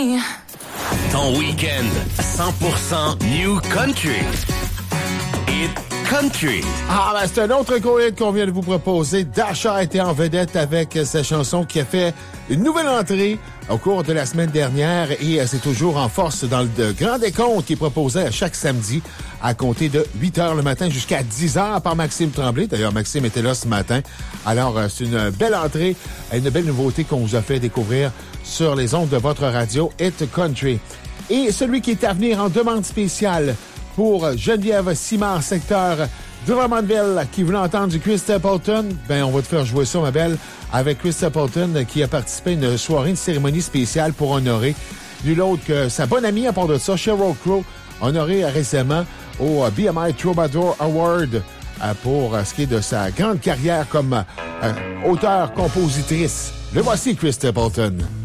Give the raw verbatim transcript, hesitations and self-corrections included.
me. Ton week-end cent pour cent New Country. Hit Country. Ah, ben c'est un autre co-hit qu'on vient de vous proposer. Dasha a été en vedette avec sa chanson qui a fait une nouvelle entrée au cours de la semaine dernière et c'est toujours en force dans le grand décompte qui est proposé à chaque samedi à compter de huit heures le matin jusqu'à dix heures par Maxime Tremblay. D'ailleurs, Maxime était là ce matin. Alors, c'est une belle entrée, une belle nouveauté qu'on vous a fait découvrir sur les ondes de votre radio Hit Country. Et celui qui est à venir en demande spéciale pour Geneviève Simard, secteur Drummondville, qui voulait entendre du Chris Stapleton, ben on va te faire jouer ça, ma belle, avec Chris Stapleton, qui a participé à une soirée, une cérémonie spéciale pour honorer nul autre que sa bonne amie, à part de ça, Sheryl Crow, honorée récemment au B M I Troubadour Award pour ce qui est de sa grande carrière comme euh, auteure-compositrice. Le voici, Chris Stapleton.